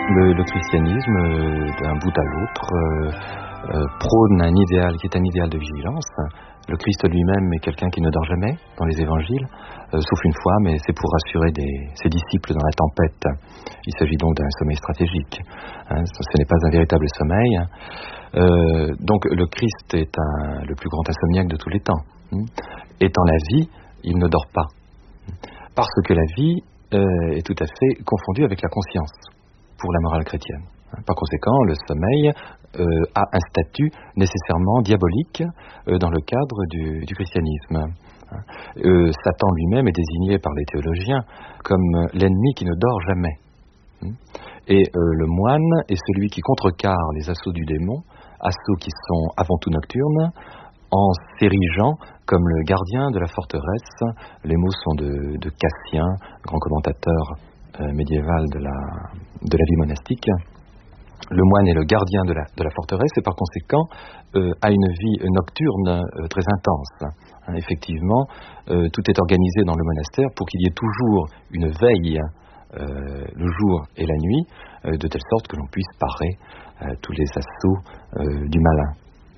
Le christianisme, d'un bout à l'autre, prône un idéal qui est un idéal de vigilance. Le Christ lui-même est quelqu'un qui ne dort jamais dans les évangiles, sauf une fois, mais c'est pour rassurer ses disciples dans la tempête. Il s'agit donc d'un sommeil stratégique. Ce n'est pas un véritable sommeil. Donc le Christ est le plus grand insomniaque de tous les temps. Étant la vie, il ne dort pas. Parce que la vie est tout à fait confondue avec la conscience pour la morale chrétienne. Par conséquent, le sommeil a un statut nécessairement diabolique dans le cadre du christianisme. Satan lui-même est désigné par les théologiens comme l'ennemi qui ne dort jamais. Et le moine est celui qui contrecarre les assauts du démon, assauts qui sont avant tout nocturnes, en s'érigeant comme le gardien de la forteresse. Les mots sont de Cassien, grand commentateur médiéval de la vie monastique. Le moine est le gardien de la forteresse et par conséquent a une vie nocturne très intense. Effectivement, tout est organisé dans le monastère pour qu'il y ait toujours une veille le jour et la nuit, de telle sorte que l'on puisse parer tous les assauts du malin.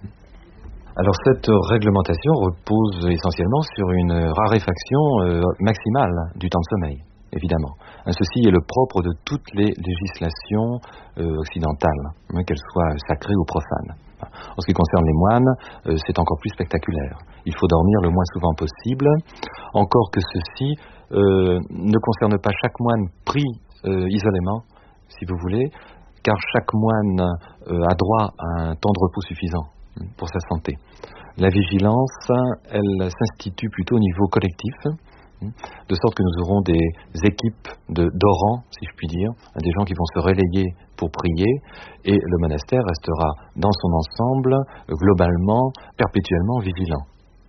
Alors cette réglementation repose essentiellement sur une raréfaction maximale du temps de sommeil, évidemment. Ceci est le propre de toutes les législations occidentales, qu'elles soient sacrées ou profanes. En ce qui concerne les moines, c'est encore plus spectaculaire. Il faut dormir le moins souvent possible, encore que ceci ne concerne pas chaque moine pris isolément, si vous voulez, car chaque moine a droit à un temps de repos suffisant pour sa santé. La vigilance, elle s'institue plutôt au niveau collectif, de sorte que nous aurons des équipes d'orants, si je puis dire, des gens qui vont se relayer pour prier, et le monastère restera dans son ensemble, globalement, perpétuellement vigilant.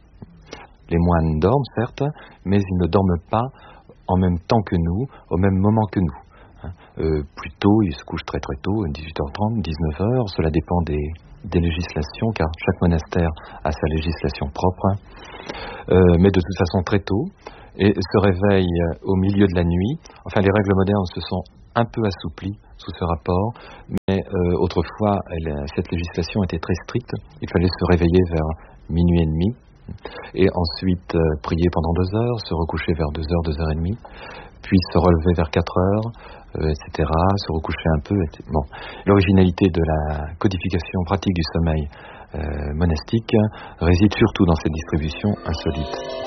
Les moines dorment, certes, mais ils ne dorment pas en même temps que nous, au même moment que nous. Plus tôt, ils se couchent très très tôt, 18h30, 19h, cela dépend des législations, car chaque monastère a sa législation propre, mais de toute façon très tôt, et se réveillent au milieu de la nuit. Enfin, les règles modernes se sont un peu assouplies sous ce rapport, mais autrefois, cette législation était très stricte. Il fallait se réveiller vers minuit et demi, et ensuite prier pendant 2 heures, se recoucher vers 2h, 2h30, puis se relever vers 4h, etc., se recoucher un peu. Bon. L'originalité de la codification pratique du sommeil monastique réside surtout dans cette distribution insolite.